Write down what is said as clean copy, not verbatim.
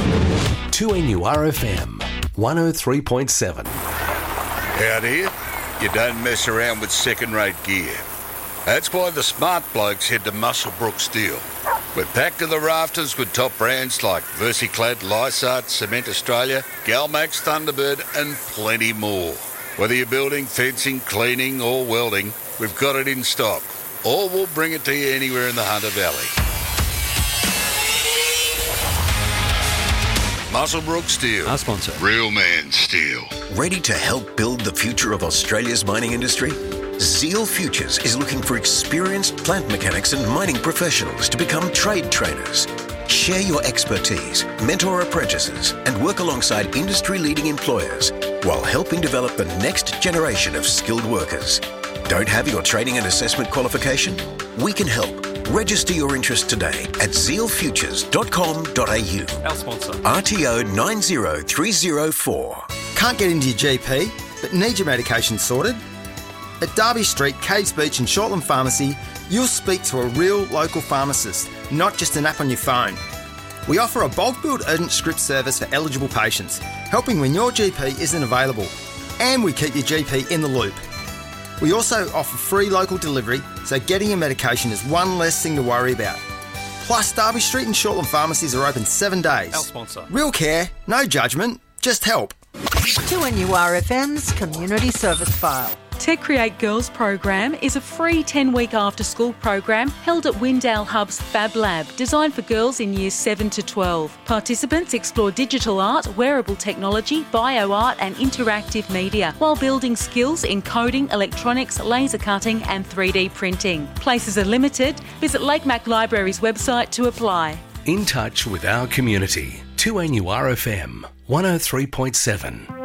2NURFM 103.7. Out here, you don't mess around with second-rate gear. That's why the smart blokes head to Muswellbrook Steel. We're packed to the rafters with top brands like Versiclad, Lysart, Cement Australia, Galmax, Thunderbird and plenty more. Whether you're building, fencing, cleaning or welding, we've got it in stock. Or we'll bring it to you anywhere in the Hunter Valley. Muswellbrook Steel. Our sponsor. Real man steel. Ready to help build the future of Australia's mining industry? Zeal Futures is looking for experienced plant mechanics and mining professionals to become trade trainers. Share your expertise, mentor apprentices, and work alongside industry-leading employers while helping develop the next generation of skilled workers. Don't have your training and assessment qualification? We can help. Register your interest today at zealfutures.com.au. Our sponsor. RTO 90304. Can't get into your GP, but need your medication sorted? At Derby Street, Caves Beach and Shortland Pharmacy, you'll speak to a real local pharmacist, not just an app on your phone. We offer a bulk billed urgent script service for eligible patients, helping when your GP isn't available. And we keep your GP in the loop. We also offer free local delivery, so getting your medication is one less thing to worry about. Plus, Derby Street and Shortland Pharmacies are open 7 days. Our sponsor. Real care, no judgment, just help. 2NURFM's Community Service File. Tech Create Girls program is a free 10-week after-school program held at Windale Hub's Fab Lab, designed for girls in years 7 to 12. Participants explore digital art, wearable technology, bio-art and interactive media, while building skills in coding, electronics, laser cutting and 3D printing. Places are limited. Visit Lake Mac Library's website to apply. In touch with our community. 2NURFM 103.7.